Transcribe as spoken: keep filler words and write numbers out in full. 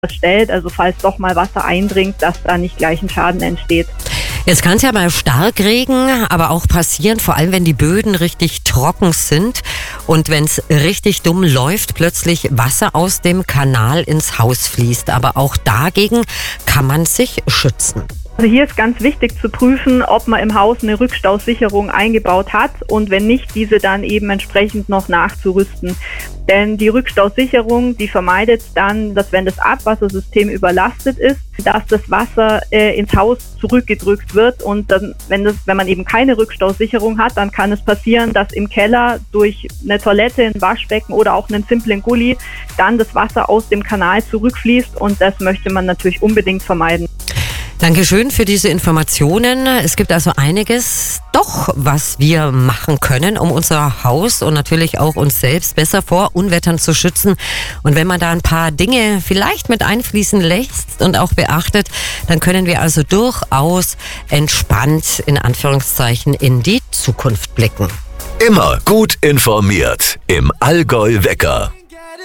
stellt, also falls doch mal Wasser eindringt, dass da nicht gleich ein Schaden entsteht. Jetzt kann es ja bei Starkregen aber auch passieren, vor allem wenn die Böden richtig trocken sind und wenn es richtig dumm läuft, plötzlich Wasser aus dem Kanal ins Haus fließt. Aber auch dagegen kann man sich schützen. Also hier ist ganz wichtig zu prüfen, ob man im Haus eine Rückstausicherung eingebaut hat und wenn nicht, diese dann eben entsprechend noch nachzurüsten. Denn die Rückstausicherung, die vermeidet dann, dass wenn das Abwassersystem überlastet ist, dass das Wasser äh, ins Haus zurückgedrückt wird und dann, wenn, das, wenn man eben keine Rückstausicherung hat, dann kann es passieren, dass im Keller durch eine Toilette, ein Waschbecken oder auch einen simplen Gully dann das Wasser aus dem Kanal zurückfließt und das möchte man natürlich unbedingt vermeiden. Dankeschön für diese Informationen. Es gibt also einiges doch, was wir machen können, um unser Haus und natürlich auch uns selbst besser vor Unwettern zu schützen. Und wenn man da ein paar Dinge vielleicht mit einfließen lässt und auch beachtet, dann können wir also durchaus entspannt in Anführungszeichen in die Zukunft blicken. Immer gut informiert im Allgäu Wecker.